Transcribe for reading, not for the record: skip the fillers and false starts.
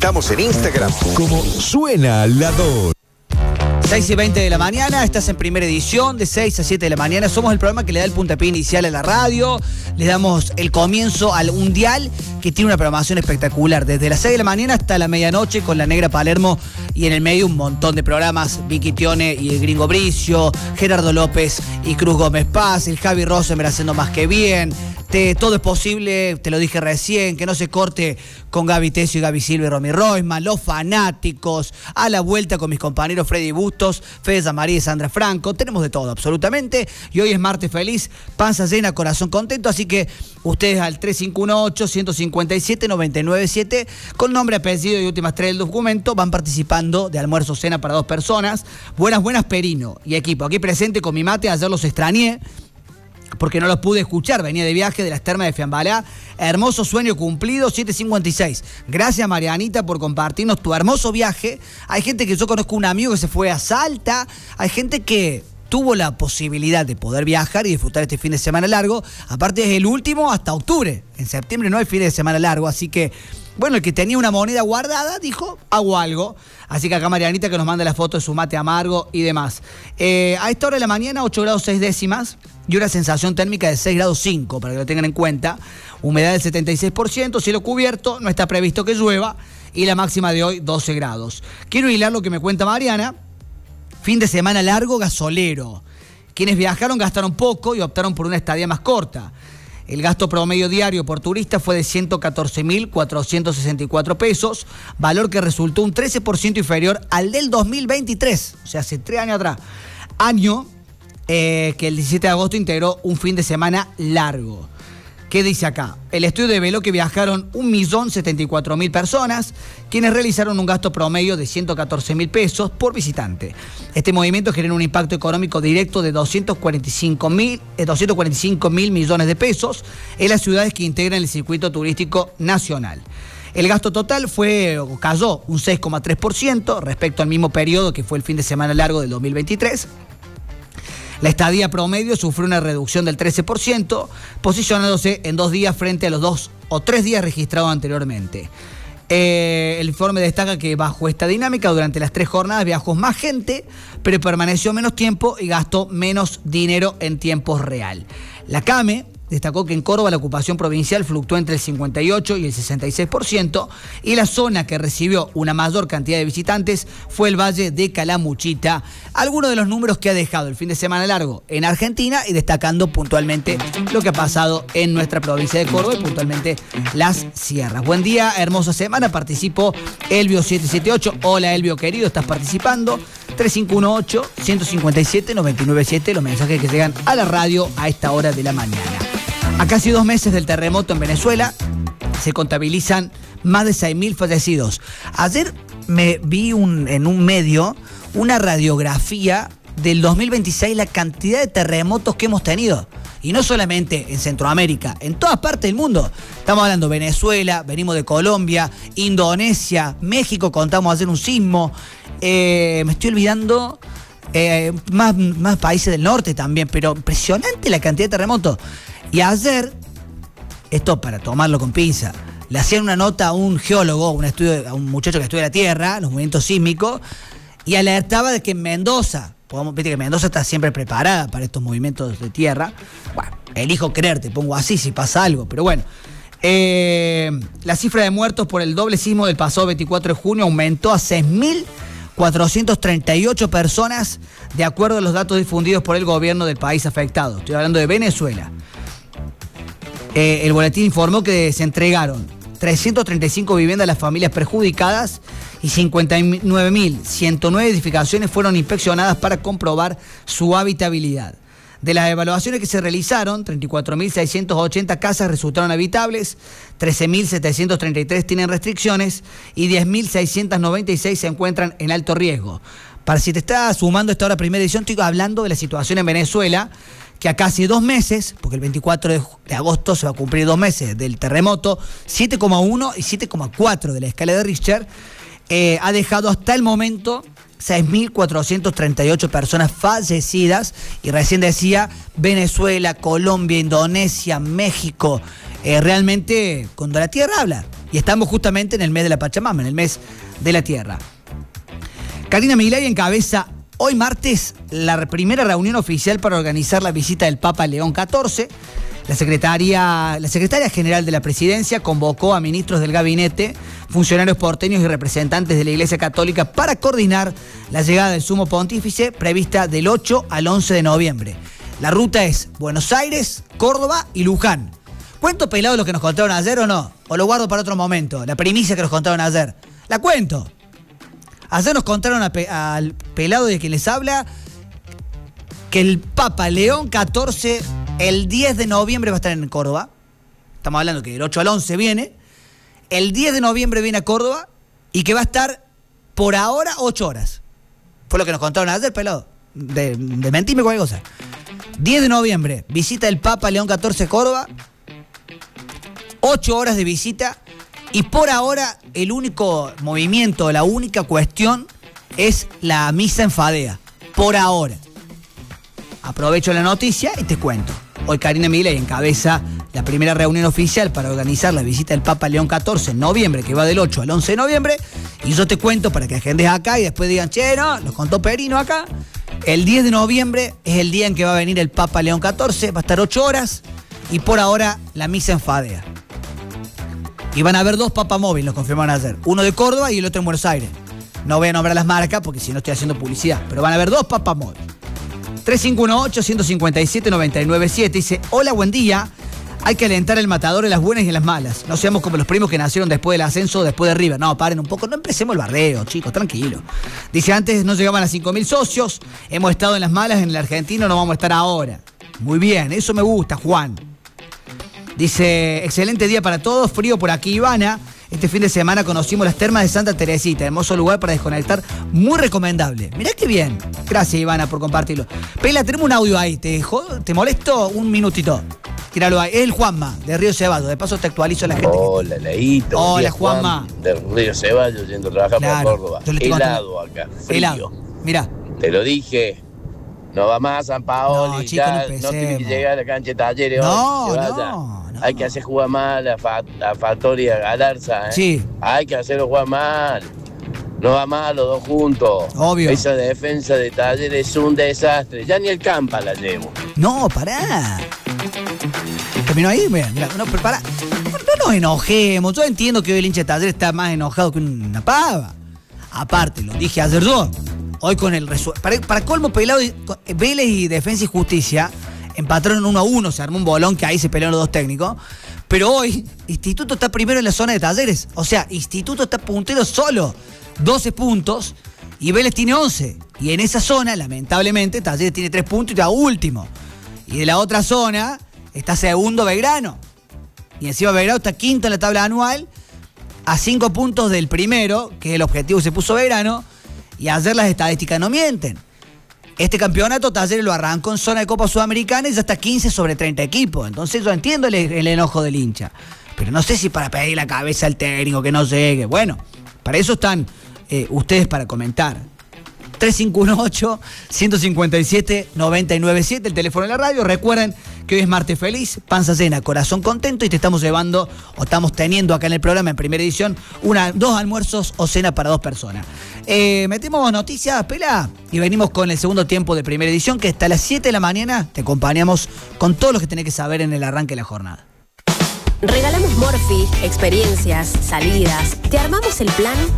Estamos en Instagram como Suena la 2. 6:20 de la mañana, estás en primera edición, de 6 a 7 de la mañana. Somos el programa que le da el puntapié inicial a la radio. Le damos el comienzo al Mundial, que tiene una programación espectacular. Desde las 6 de la mañana hasta la medianoche con la Negra Palermo y en el medio un montón de programas. Vicky Tione y el Gringo Bricio, Gerardo López y Cruz Gómez Paz, el Javi Rosenberg haciendo más que bien. Todo es posible, te lo dije recién, que no se corte con Gaby Tesio y Gaby Silva y Romy Roisman, los fanáticos, a la vuelta con mis compañeros Freddy Bustos, Fede Zamarí y Sandra Franco. Tenemos de todo, absolutamente. Y hoy es martes feliz, panza llena, corazón contento. Así que ustedes al 3518-157-997, con nombre, apellido y últimas 3 del documento, van participando de almuerzo cena para 2 personas. Buenas, Perino y equipo. Aquí presente con mi mate, ayer los extrañé porque no los pude escuchar, venía de viaje de las termas de Fiambalá. Hermoso sueño cumplido, 7:56. Gracias, Marianita, por compartirnos tu hermoso viaje. Hay gente que yo conozco, un amigo que se fue a Salta, hay gente que tuvo la posibilidad de poder viajar y disfrutar este fin de semana largo. Aparte es el último hasta octubre, en septiembre no hay fin de semana largo, así que bueno, el que tenía una moneda guardada dijo, hago algo. Así que acá Marianita que nos manda la foto de su mate amargo y demás. A esta hora de la mañana, 8 grados 6 décimas y una sensación térmica de 6 grados 5, para que lo tengan en cuenta. Humedad del 76%, cielo cubierto, no está previsto que llueva y la máxima de hoy 12 grados. Quiero hilar lo que me cuenta Mariana. Fin de semana largo, gasolero. Quienes viajaron gastaron poco y optaron por una estadía más corta. El gasto promedio diario por turista fue de 114.464 pesos, valor que resultó un 13% inferior al del 2023, o sea, hace 3 años atrás. Año que el 17 de agosto integró un fin de semana largo. ¿Qué dice acá? El estudio develó que viajaron 1.074.000 personas, quienes realizaron un gasto promedio de 114.000 pesos por visitante. Este movimiento genera un impacto económico directo de 245 mil millones de pesos en las ciudades que integran el circuito turístico nacional. El gasto total cayó un 6,3% respecto al mismo periodo que fue el fin de semana largo del 2023. La estadía promedio sufrió una reducción del 13%, posicionándose en 2 días frente a los 2 o 3 días registrados anteriormente. El informe destaca que bajo esta dinámica, durante las 3 jornadas viajó más gente, pero permaneció menos tiempo y gastó menos dinero en tiempo real. La CAME destacó que en Córdoba la ocupación provincial fluctuó entre el 58 y el 66%, y la zona que recibió una mayor cantidad de visitantes fue el Valle de Calamuchita. Algunos de los números que ha dejado el fin de semana largo en Argentina, y destacando puntualmente lo que ha pasado en nuestra provincia de Córdoba y puntualmente las sierras. Buen día, hermosa semana, participó Elvio 778. Hola Elvio querido, estás participando. 3518-157-997, los mensajes que llegan a la radio a esta hora de la mañana. A casi 2 meses del terremoto en Venezuela, se contabilizan más de 6.000 fallecidos. Ayer me vi en un medio una radiografía del 2026, la cantidad de terremotos que hemos tenido. Y no solamente en Centroamérica, en todas partes del mundo. Estamos hablando de Venezuela, venimos de Colombia, Indonesia, México, contamos ayer un sismo. Me estoy olvidando más países del norte también, pero impresionante la cantidad de terremotos. Y ayer, esto para tomarlo con pinza, le hacían una nota a un geólogo, a un muchacho que estudia la Tierra, los movimientos sísmicos, y alertaba de que en Mendoza, viste que Mendoza está siempre preparada para estos movimientos de tierra. Bueno, elijo creer, te pongo así si pasa algo, pero bueno. La cifra de muertos por el doble sismo del pasado 24 de junio aumentó a 6.438 personas, de acuerdo a los datos difundidos por el gobierno del país afectado. Estoy hablando de Venezuela. El boletín informó que se entregaron 335 viviendas a las familias perjudicadas y 59.109 edificaciones fueron inspeccionadas para comprobar su habitabilidad. De las evaluaciones que se realizaron, 34.680 casas resultaron habitables, 13.733 tienen restricciones y 10.696 se encuentran en alto riesgo. Para si te está sumando esta hora primera edición, estoy hablando de la situación en Venezuela, que a casi 2 meses, porque el 24 de agosto se va a cumplir 2 meses del terremoto, 7,1 y 7,4 de la escala de Richter, ha dejado hasta el momento 6.438 personas fallecidas, y recién decía Venezuela, Colombia, Indonesia, México. Realmente, cuando la tierra habla Y estamos justamente en el mes de la Pachamama, en el mes de la Tierra. Karina Milei encabeza hoy martes la primera reunión oficial para organizar la visita del Papa León XIV. La secretaria general de la presidencia convocó a ministros del gabinete, funcionarios porteños y representantes de la Iglesia Católica para coordinar la llegada del sumo pontífice prevista del 8 al 11 de noviembre. La ruta es Buenos Aires, Córdoba y Luján. ¿Cuento pelado lo que nos contaron ayer o no? ¿O lo guardo para otro momento? La primicia que nos contaron ayer. La cuento. Ayer nos contaron al pelado de quien les habla que el Papa León XIV el 10 de noviembre va a estar en Córdoba. Estamos hablando que del 8 al 11 viene. El 10 de noviembre viene a Córdoba y que va a estar por ahora 8 horas. Fue lo que nos contaron ayer, pelado. De mentirme cualquier cosa. 10 de noviembre, visita del Papa León XIV Córdoba. 8 horas de visita. Y por ahora el único movimiento, la única cuestión es la misa en Fadea. Por ahora. Aprovecho la noticia y te cuento. Hoy Karina Milei encabeza la primera reunión oficial para organizar la visita del Papa León XIV en noviembre, que va del 8 al 11 de noviembre. Y yo te cuento para que agendes acá y después digan, che, no, nos contó Perino acá. El 10 de noviembre es el día en que va a venir el Papa León XIV, va a estar 8 horas y por ahora la misa en Fadea. Y van a haber 2 papas móviles, lo confirmaron ayer. Uno de Córdoba y el otro en Buenos Aires. No voy a nombrar las marcas porque si no estoy haciendo publicidad, pero van a haber 2 papas móviles. 3518-157-997 dice, hola, buen día. Hay que alentar el matador en las buenas y en las malas. No seamos como los primos que nacieron después del ascenso o después de River. No, paren un poco, no empecemos el bardeo, chicos, tranquilo. Dice, antes no llegaban a 5.000 socios, hemos estado en las malas en el argentino, no vamos a estar ahora. Muy bien, eso me gusta, Juan. Dice, excelente día para todos, frío por aquí, Ivana. Este fin de semana conocimos las termas de Santa Teresita, hermoso lugar para desconectar, muy recomendable. Mirá qué bien. Gracias, Ivana, por compartirlo. Pela, tenemos un audio ahí, ¿te molesto? Un minutito. Tíralo ahí. Es el Juanma, de Río Ceballos. De paso te actualizo a la gente. Hola, Leito. Hola, Juanma. De Río Ceballos, yendo a trabajar por Córdoba. Helado acá, frío. Helado. Mirá. Te lo dije. No va más a San Paolo, No, y chico, ya no no tiene que empecemos. llegar a la cancha de Talleres No, hoy. que vaya. no. Hay que hacer jugar mal a Factoria Galarza. Sí. Hay que hacerlo jugar mal. No va mal los dos juntos. Obvio. Esa defensa de Talleres es un desastre. Ya ni el Campa la llevo. No, pará. Terminó ahí, mirá, no, pero pará. No nos enojemos. Yo entiendo que hoy el hincha de Talleres está más enojado que una pava. Aparte, lo dije ayer yo. Hoy con el para colmo, pelado, Vélez y Defensa y Justicia empataron 1-1, se armó un bolón que ahí se pelearon los dos técnicos. Pero hoy, Instituto está primero en la zona de Talleres. O sea, Instituto está puntero solo, 12 puntos, y Vélez tiene 11. Y en esa zona, lamentablemente, Talleres tiene 3 puntos y está último. Y de la otra zona está segundo Belgrano. Y encima Belgrano está quinto en la tabla anual, a 5 puntos del primero, que es el objetivo que se puso Belgrano. Y ayer las estadísticas no mienten. Este campeonato Talleres lo arrancó en zona de Copa Sudamericana y ya está 15 sobre 30 equipos. Entonces yo entiendo el enojo del hincha. Pero no sé si para pedir la cabeza al técnico que no llegue. Bueno, para eso están ustedes para comentar. 3518-157-997, el teléfono de la radio. Recuerden que hoy es martes feliz, panza llena, corazón contento, y te estamos llevando, o estamos teniendo acá en el programa, en primera edición, 2 almuerzos o cena para 2 personas. Metemos noticias, Pela, y venimos con el segundo tiempo de primera edición, que hasta las 7 de la mañana te acompañamos con todo lo que tenés que saber en el arranque de la jornada. Regalamos Morphy, experiencias, salidas. Te armamos el plan